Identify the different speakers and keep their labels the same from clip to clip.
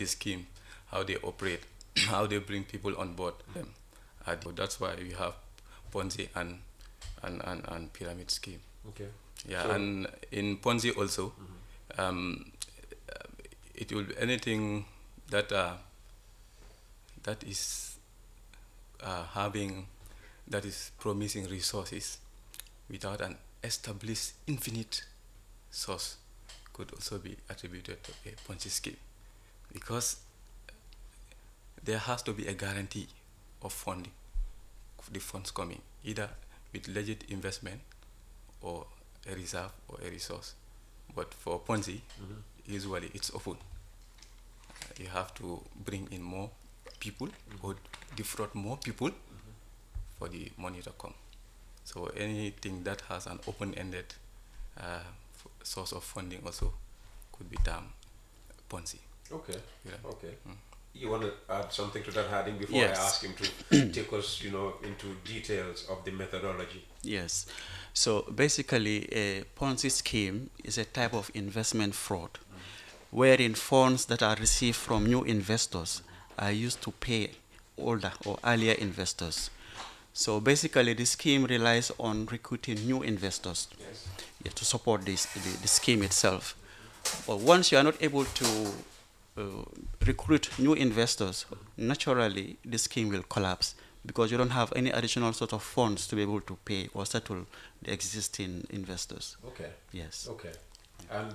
Speaker 1: the scheme, how they operate, how they bring people on board. That's why we have Ponzi and pyramid scheme.
Speaker 2: Okay.
Speaker 1: Yeah,
Speaker 2: So,
Speaker 1: and in Ponzi also, um, it will be anything that that is having that is promising resources without an established infinite source could also be attributed to a Ponzi scheme, because there has to be a guarantee of funding, the funds coming either with legit investment or a reserve or a resource. But for Ponzi, usually it's open. You have to bring in more people or defraud more people for the money to come. So anything that has an open-ended source of funding also could be termed Ponzi.
Speaker 2: okay.
Speaker 1: Yeah.
Speaker 2: Okay. You want to add something to that, Harding, before
Speaker 3: Yes.
Speaker 2: I ask him to take us, into details of the methodology?
Speaker 3: Yes. So basically, a Ponzi scheme is a type of investment fraud wherein funds that are received from new investors are used to pay older or earlier investors. So basically, the scheme relies on recruiting new investors to support the scheme itself. But once you are not able to recruit new investors, naturally the scheme will collapse because you don't have any additional sort of funds to be able to pay or settle the existing investors.
Speaker 2: Okay.
Speaker 3: Yes.
Speaker 2: Okay. And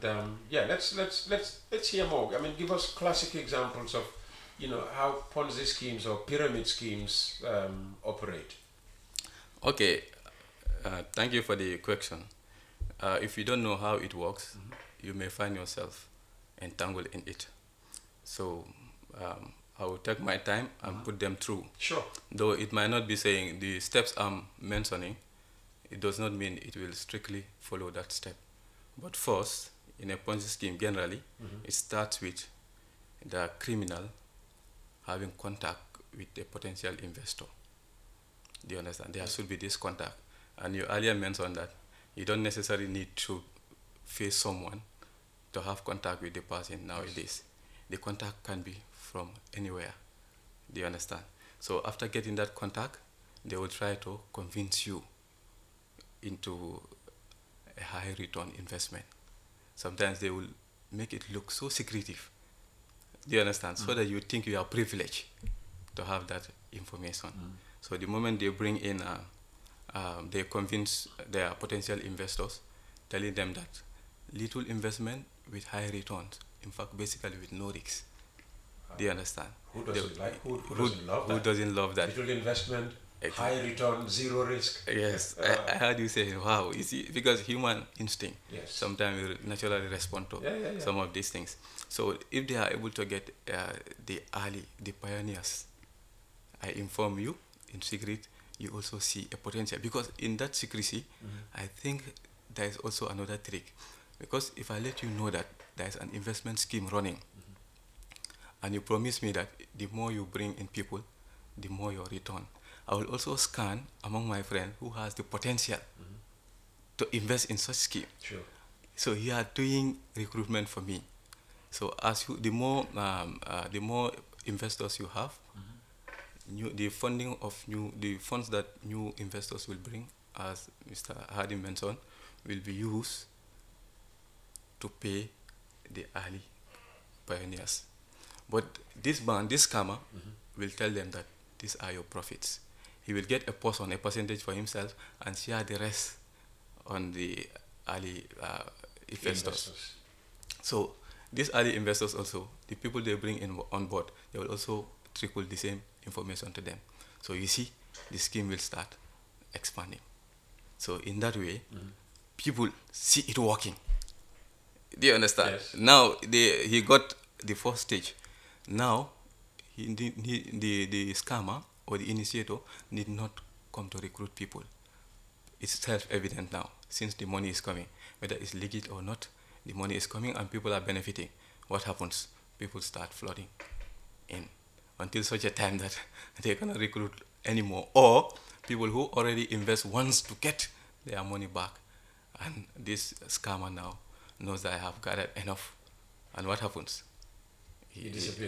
Speaker 2: let's hear more. I mean, give us classic examples of, how Ponzi schemes or pyramid schemes operate.
Speaker 1: Okay, thank you for the question. If you don't know how it works, you may find yourself entangled in it. So I will take my time and put them through.
Speaker 2: Sure.
Speaker 1: Though it might not be saying the steps I'm mentioning, it does not mean it will strictly follow that step. But first, in a Ponzi scheme, generally, it starts with the criminal having contact with a potential investor. Do you understand? There should be this contact. And you earlier mentioned that you don't necessarily need to face someone to have contact with the person nowadays. The contact can be from anywhere. Do you understand? So after getting that contact, they will try to convince you into a high return investment. Sometimes they will make it look so secretive. Do you understand? So that you think you are privileged to have that information. So the moment they bring in, they convince their potential investors, telling them that little investment with high returns. In fact, basically with no risks. Do you understand?
Speaker 2: Who doesn't like? Who doesn't love that?
Speaker 1: Who doesn't love that?
Speaker 2: Little investment, high return, zero risk.
Speaker 1: Yes, I heard you say, wow, you see, because human instinct,
Speaker 2: Yes.
Speaker 1: sometimes we naturally respond to
Speaker 2: Yeah.
Speaker 1: some of these things. So if they are able to get the pioneers, I inform you in secret, you also see a potential. Because in that secrecy, I think there is also another trick. Because if I let you know that there is an investment scheme running, and you promise me that the more you bring in people, the more your return. I will also scan among my friends who has the potential to invest in such scheme.
Speaker 2: Sure.
Speaker 1: So you are doing recruitment for me. So as you, the more investors you have, the funding of the funds that new investors will bring, as Mr. Hardy mentioned, will be used to pay the early pioneers. But this scammer, will tell them that these are your profits. He will get a percentage for himself and share the rest on the early investors. So these early investors also, the people they bring in on board, they will also trickle the same information to them. So you see, the scheme will start expanding. So in that way, people see it working. Do you understand?
Speaker 2: Yes.
Speaker 1: Now he got the first stage. Now the scammer or the initiator need not come to recruit people. It's self-evident now, since the money is coming. Whether it's legit or not, the money is coming and people are benefiting. What happens? People start flooding in until such a time that they cannot recruit anymore. Or people who already invest once to get their money back. And this scammer now knows that I have gathered enough. And what happens?
Speaker 2: He disappears.